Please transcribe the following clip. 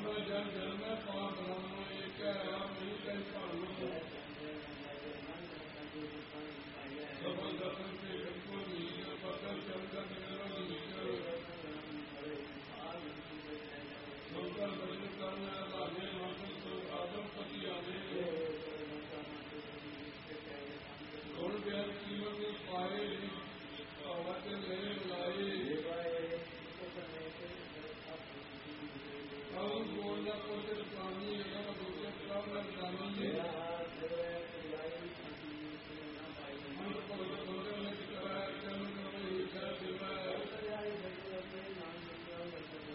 ਜਨ ਜਨ ਮੈਂ ਪਾਪ ਰਾਮ ਇੱਕ ਰਾਮ ਮਿਲ ਕੇ ਭਾਲੂ ਸਫਲ ਦਰਸ਼ਨ